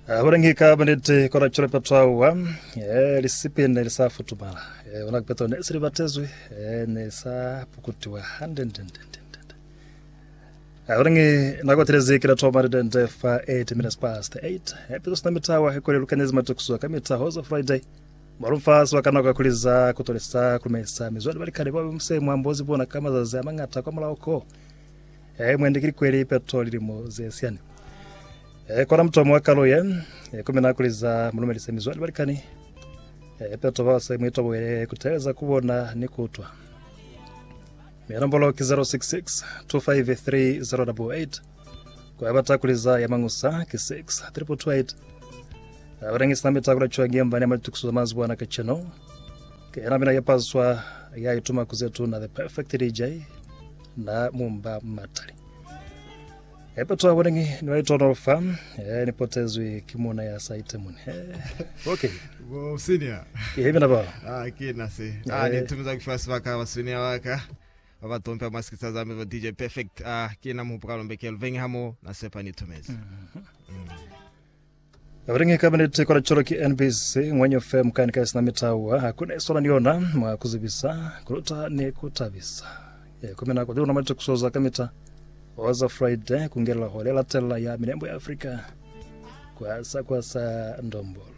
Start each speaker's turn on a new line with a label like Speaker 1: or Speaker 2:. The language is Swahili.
Speaker 1: Warangi kabanete kora chole patwa lisipende lisafu tumala wanakpeto nesri batezwe nesa pukutiwa handendendendend warangi nagotereze kira tomari dende fa 8 minutes past 8 epitos na mitawa hekole lukanezi matukusuwa kamita hoza Friday marumfasi wakanoka kuliza kutolesa kumesa mizwadi balikane babu mse mwambozi bona kama za zamangata kwa mlaoko mwendikiri kweli peto lilimo zesiani kora mtomo wakaloye kumena kuliza mulumeli semizwali balikani peto base mwitobo kuteleza kubona nikutwa mirambolo ki 066 253 088 kwa bata kuliza yamangusa ki 6 328 abarengi samita kula chwangia mbani amatukusuza mazbwana kacheno kera mina yapaswa ya ituma kuzetu na the perfect DJ na mumba matali Epeto warengi niwaitono fam nipotezwe kimona ya saite mune okay
Speaker 2: wo senior
Speaker 1: hivi na ba
Speaker 2: kina si ni tumiza kufasi waka wasenia waka wabatompa maskisa za mwe DJ perfect kina mupukalo mbeke vengi hamo na sepa ni tumezi warengi cabinet kora choro ki NBC mwenye fm kanika na mitawa hakuna isona niona mwakuzibisa kuruta ni kutabisa kumena kwa duna matu kusoza kamita Oza Friday kungela holela tela ya minembo ya Afrika kwa sa ndombolo